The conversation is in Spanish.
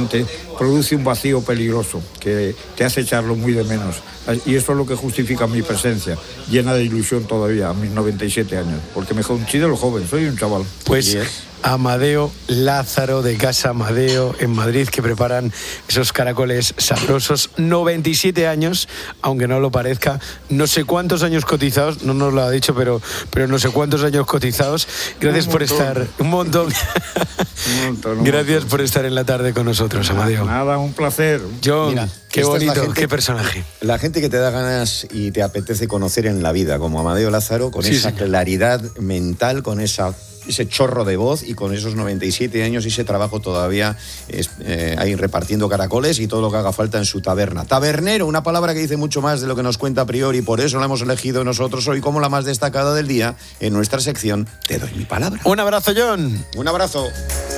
produce un vacío peligroso que te hace echarlo muy de menos. Y eso es lo que justifica mi presencia, llena de ilusión todavía, a mis 97 años, porque me considero joven, soy un chaval. Pues Amadeo Lázaro, de Casa Amadeo en Madrid, que preparan esos caracoles sabrosos. 97 años, aunque no lo parezca. No sé cuántos años cotizados, no nos lo ha dicho, pero no sé cuántos años cotizados. Gracias por estar, un montón. Gracias por estar en la tarde con nosotros, Amadeo. Nada, un placer. John, mira, qué bonito, es la gente, qué personaje. La gente que te da ganas y te apetece conocer en la vida, como Amadeo Lázaro, con esa claridad mental, con ese chorro de voz y con esos 97 años y ese trabajo todavía ahí repartiendo caracoles y todo lo que haga falta en su taberna. Tabernero, una palabra que dice mucho más de lo que nos cuenta a priori, por eso la hemos elegido nosotros hoy como la más destacada del día en nuestra sección Te doy mi palabra. Un abrazo, John. Un abrazo.